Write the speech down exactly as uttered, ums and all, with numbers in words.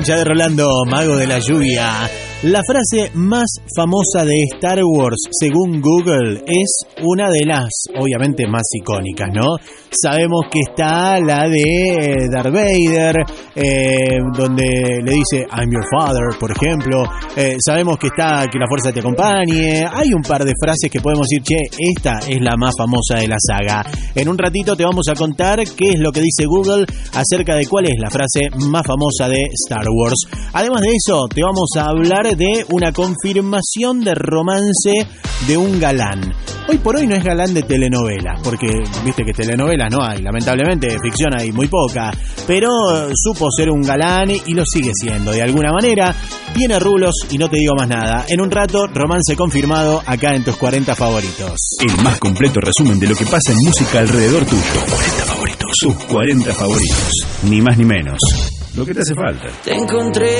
cancha de Rolando, mago de la lluvia. La frase más famosa de Star Wars, según Google, es una de las, obviamente, más icónicas, ¿no? Sabemos que está la de Darth Vader, eh, donde le dice I'm your father, por ejemplo. Eh, sabemos que está que la fuerza te acompañe. Hay un par de frases que podemos decir, che, esta es la más famosa de la saga. En un ratito te vamos a contar qué es lo que dice Google acerca de cuál es la frase más famosa de Star Wars. Además de eso, te vamos a hablar de una confirmación de romance de un galán. Hoy por hoy no es galán de telenovela, porque viste que telenovelas no hay, lamentablemente, ficción hay muy poca, pero supo ser un galán y lo sigue siendo de alguna manera. Tiene rulos y no te digo más nada. En un rato, romance confirmado acá en tus cuarenta favoritos. El más completo resumen de lo que pasa en música alrededor tuyo. cuarenta favoritos. Tus cuarenta favoritos. Ni más ni menos. Lo que te hace falta. Te encontré